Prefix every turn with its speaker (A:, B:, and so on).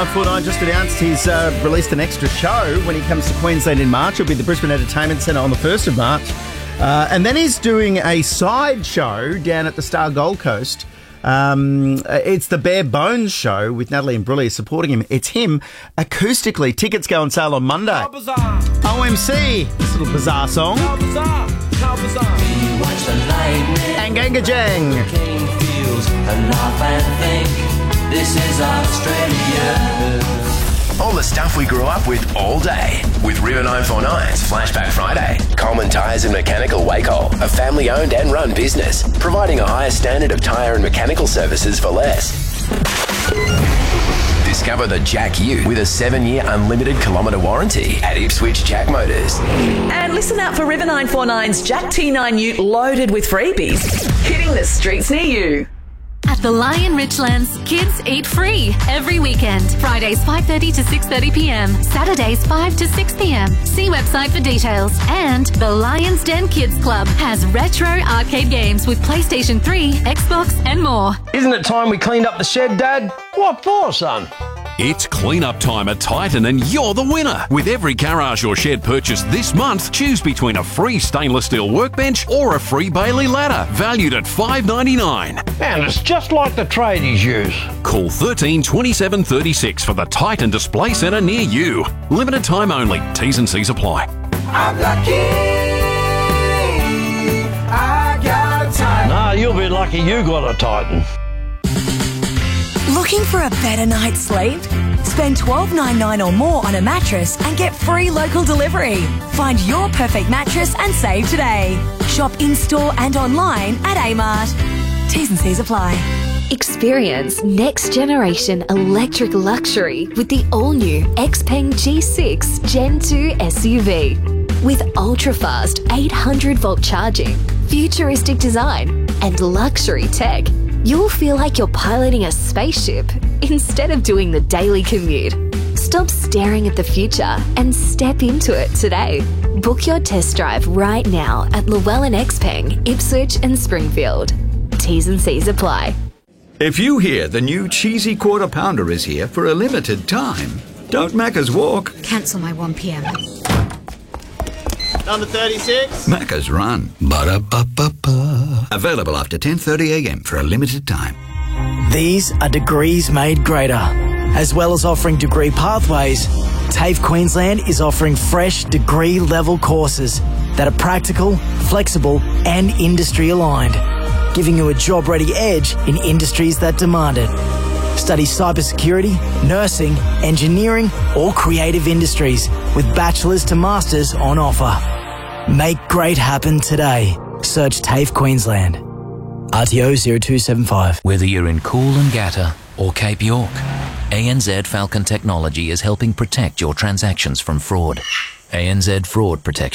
A: Fortnite just announced he's released an extra show when he comes to Queensland in March. It'll be the Brisbane Entertainment Centre on the 1st of March. And then he's doing a side show down at the Star Gold Coast. It's the Bare Bones show with Natalie and Imbruglia supporting him. It's him acoustically. Tickets go on sale on Monday. OMC, this little bizarre song. And Ganga Jang.
B: This is Australia.
C: All the stuff we grew up with all day. With River 949's Flashback Friday. Coleman Tyres and Mechanical Wacol, a family-owned and run business, providing a higher standard of tyre and mechanical services for less. Discover the Jack U with a 7-year unlimited kilometre warranty at Ipswich Jack Motors.
D: And listen out for River 949's Jack T9 Ute loaded with freebies, hitting the streets near you.
E: At the Lion Richlands, kids eat free every weekend. Fridays 5:30 to 6:30 p.m. Saturdays 5 to 6 p.m. See website for details. And the Lion's Den Kids Club has retro arcade games with PlayStation 3, Xbox and more.
F: Isn't it time we cleaned up the shed, Dad? What for, son?
G: It's clean-up time at Titan and you're the winner. With every garage or shed purchase this month, choose between a free stainless steel workbench or a free Bailey ladder, valued at $5.99.
F: And it's just like the tradies use.
G: Call 13 27 36 for the Titan Display Centre near you. Limited time only. T's and C's apply.
B: I'm lucky. I got a Titan.
F: Nah, you'll be lucky you got a Titan.
H: Looking for a better night's sleep? Spend $12.99 or more on a mattress and get free local delivery. Find your perfect mattress and save today. Shop in-store and online at Amart. T's and C's apply.
E: Experience next generation electric luxury with the all-new XPeng G6 Gen 2 SUV. With ultra-fast 800-volt charging, futuristic design, and luxury tech, you'll feel like you're piloting a spaceship instead of doing the daily commute. Stop staring at the future and step into it today. Book your test drive right now at Llewellyn XPeng, Ipswich and Springfield. T's and C's apply.
I: If you hear the new cheesy quarter pounder is here for a limited time, don't Macca's walk.
J: Cancel my 1 p.m.
A: Number 36.
I: Macca's run. Ba-da-ba-ba-ba. Available after 10:30 a.m. for a limited time.
K: These are degrees made greater. As well as offering degree pathways, TAFE Queensland is offering fresh degree-level courses that are practical, flexible and industry-aligned, giving you a job-ready edge in industries that demand it. Study cybersecurity, nursing, engineering or creative industries with bachelor's to master's on offer. Make great happen today. Search TAFE Queensland. RTO 0275.
L: Whether you're in Coolangatta or Cape York, ANZ Falcon Technology is helping protect your transactions from fraud. ANZ Fraud Protection.